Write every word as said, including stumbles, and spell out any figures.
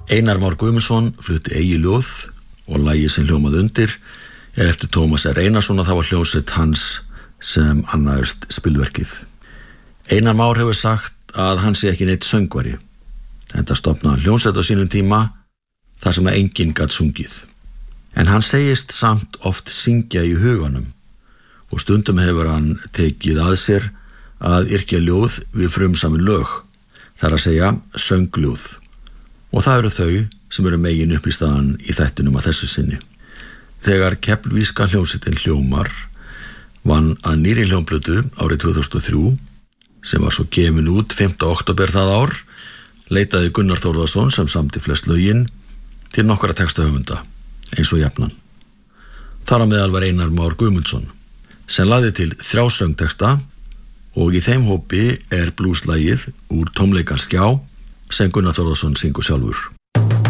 Einar Már Guðmundsson flutti eigið ljóð og lagið sem hljómað undir er eftir Tómas R. Einarsson og það var hljómsveit hans sem annaðist spilverkið. Einar Már hefur sagt að hann sé ekki neitt söngvari, enda stofnaði hljómsveit á sínum tíma þar sem að enginn gat sungið. En hann segist samt oft syngja í huganum og stundum hefur hann tekið að sér að yrkja ljóð við frumsamin lög, þar að segja söngljóð. Og það eru þau sem eru megin uppistaðan í þættinum að þessu sinni. Þegar Keflvíska hljómsveitin Hljómar vann að nýrri hljómplötu árið tvö þúsund og þrjú, sem var svo gefin út fimmta október það ár, leitaði Gunnar Þórðarson sem samdi flest lögin til nokkra textahöfunda, eins og jafnan. Þar á meðal var Einar Már Guðmundsson, sem lagði til þrjá söngtexta og í þeim hópi er blúslagið Úr tómleikans gjá sem Gunnar Þórðarson syngur sjálfur.